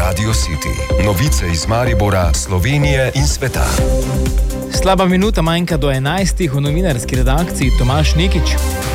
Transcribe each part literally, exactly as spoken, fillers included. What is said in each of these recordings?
Radio City. Novice iz Maribora, Slovenije in sveta. Slaba minuta manjka do enajstih v novinarski redakciji. Tomaž Nikič.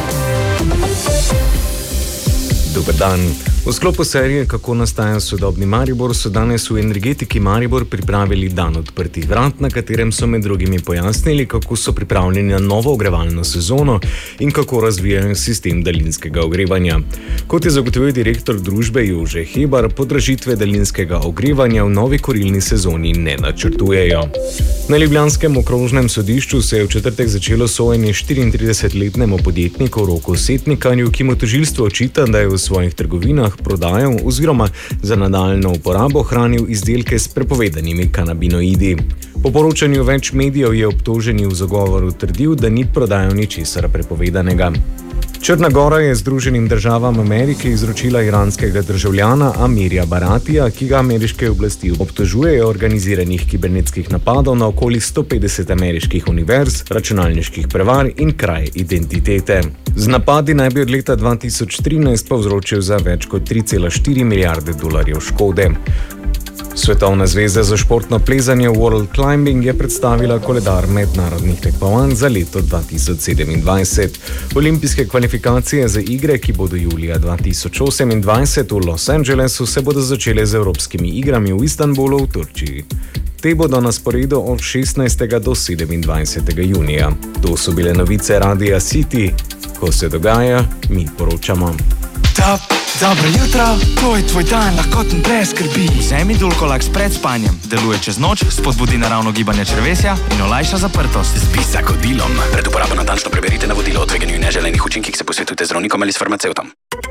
Dober dan. V sklopu serije Kako nastaja sodobni Maribor so danes v Energetiki Maribor pripravili dan odprtih vrat, na katerem so med drugimi pojasnili, kako so pripravljeni na novo ogrevalno sezono in kako razvijajo sistem daljinskega ogrevanja. Kot je zagotovil direktor družbe Jože Hebar, podražitve daljinskega ogrevanja v novi kurilni sezoni ne načrtujejo. Na ljubljanskem okrožnem sodišču se je v četrtek začelo sojenje štiriintridesetletnemu podjetniku Roku Setnikarju, ki mu tožilstvo očita, da je v svojih trgovinah prodajal oziroma za nadaljno uporabo hranil izdelke s prepovedanimi kanabinoidi. Po poročanju več medijev je obtoženi v zagovoru trdil, da ni prodajal ničesar prepovedanega. Črna Gora je Združenim državam Amerike izročila iranskega državljana Amirja Baratija, ki ga ameriške oblasti obtožujejo organiziranih kibernetskih napadov na okoli sto petdeset ameriških univerz, računalniških prevar in kraj identitete. Z napadi naj bi od leta dva tisoč trinajst povzročil za več kot tri cela štiri milijarde dolarjev škode. Svetovna zveza za športno plezanje World Climbing je predstavila koledar mednarodnih tekmovanj za leto dva tisoč sedemindvajset. Olimpijske kvalifikacije za igre, ki bodo julija dva tisoč osemindvajset v Los Angelesu, se bodo začele z evropskimi igrami v Istanbulu v Turčiji. Te bodo na sporedu od šestnajstega do sedemindvajsetega junija. To so bile novice Radia City. Ko se dogaja, mi poročamo. Top. Dobro jutro, to je tvoj dan, lahkoten brez skrbi. Vzemi Dulcolax pred spanjem. Deluje čez noč, spodbudi naravno gibanje črevesja in olajša zaprtost. Z bisakodilom. Pred uporabo natančno preberite navodilo o tveganju in neželenih učinkih, se posvetujte z zdravnikom ali s farmacevtom.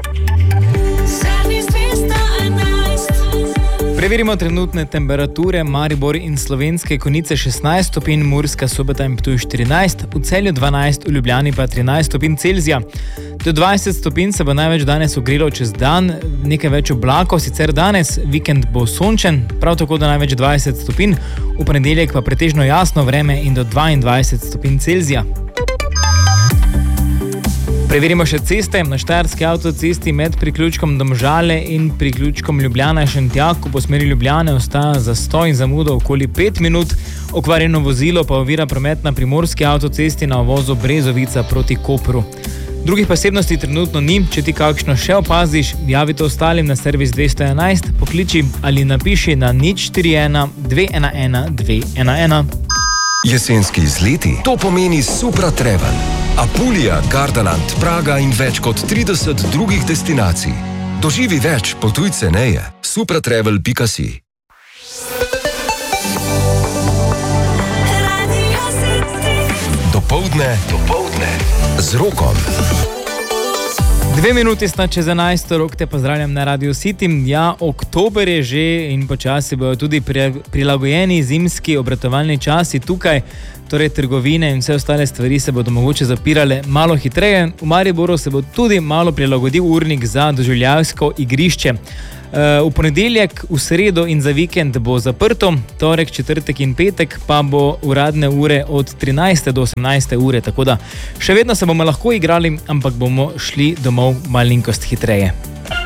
Preverimo trenutne temperature. Maribor in Slovenske Konjice šestnajst stopinj, Murska Sobota in Ptuj štirinajst, v Celju dvanajst, v Ljubljani pa trinajst stopinj Celzija. Do dvajset stopinj se bo največ danes ogrelo čez dan, nekaj več oblakov, sicer danes, vikend bo sončen, prav tako do največ dvajset stopinj, v ponedeljek pa pretežno jasno vreme in do dvaindvajset stopinj Celzija. Preverimo še ceste. Na Štajerski avtocesti med priključkom Domžale in priključkom Ljubljana-Šentjak po smeri Ljubljane ostaja zastoj in zamuda okoli pet minut. Okvarjeno vozilo pa ovira promet na Primorski avtocesti na uvozu Brezovica proti Kopru. Drugih posebnosti trenutno ni. Če ti kakšno še opaziš, javi to ostalim na servis dvesto enajst, pokliči ali napiši na nič štiri ena dve ena ena dve ena ena. Jesenski izleti, to pomeni Supra Travel. Apulija, Gardaland, Praga in več kot trideset drugih destinacij. Doživi več, potuj ceneje. supratravel pika si. Dopoldne, dopoldne z Rokom. Dve minuti sta čez enajsto, Rok te pozdravljam na Radio City. Ja, oktober je že in počasi bojo tudi prilagojeni zimski obratovalni časi tukaj, torej trgovine in vse ostale stvari se bodo mogoče zapirale malo hitreje. V Mariboru se bo tudi malo prilagodil urnik za doživljavsko igrišče. V ponedeljek, v sredo in za vikend bo zaprto, torek, četrtek in petek pa bo uradne ure od trinajste do osemnajste ure, tako da še vedno se bomo lahko igrali, ampak bomo šli domov malenkost hitreje.